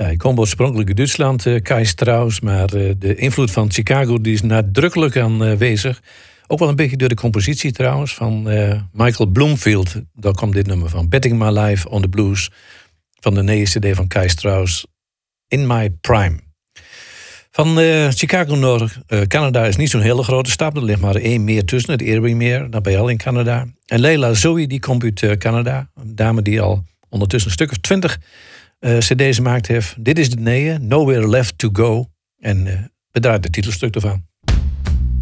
hij komt oorspronkelijk in Duitsland, Kai Strauss. Maar de invloed van Chicago die is nadrukkelijk aanwezig. Ook wel een beetje door de compositie trouwens van Michael Bloomfield. Daar komt dit nummer van. Betting My Life on the Blues. Van de nieuwe cd van Kai Strauss. In My Prime. Van Chicago naar Canada is niet zo'n hele grote stap. Er ligt maar 1 meer tussen, het Erie-meer. Dat ben je al in Canada. En Leila Zoe die komt uit Canada. Een dame die al ondertussen een stuk of 20 cd's gemaakt heeft. Dit is de nieuwe, Nowhere Left to Go. En we draaien het titelstuk ervan.